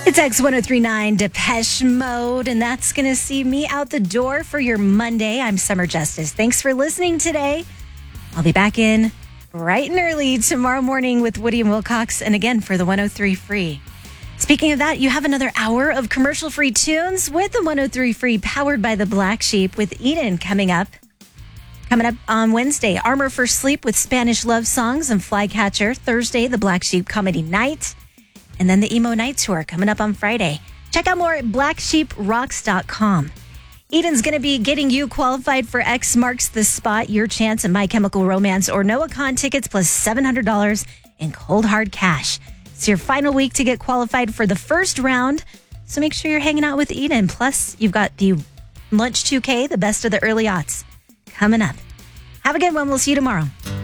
It's X1039 Depeche Mode, and that's going to see me out the door for your Monday. I'm Summer Justice. Thanks for listening today. I'll be back in bright and early tomorrow morning with Woody and Wilcox, and again for the 103 Free. Speaking of that, you have another hour of commercial-free tunes with the 103 Free, powered by the Black Sheep, with Eden coming up. Coming up on Wednesday, Armor for Sleep with Spanish love songs and Flycatcher. Thursday, the Black Sheep Comedy Night. And then the Emo Night Tour coming up on Friday. Check out more at blacksheeprocks.com. Eden's going to be getting you qualified for X Marks the Spot, Your Chance, and My Chemical Romance, or NoahCon tickets plus $700 in cold hard cash. It's your final week to get qualified for the first round, so make sure you're hanging out with Eden. Plus, you've got the Lunch 2K, the best of the early aughts, coming up. Have a good one. We'll see you tomorrow.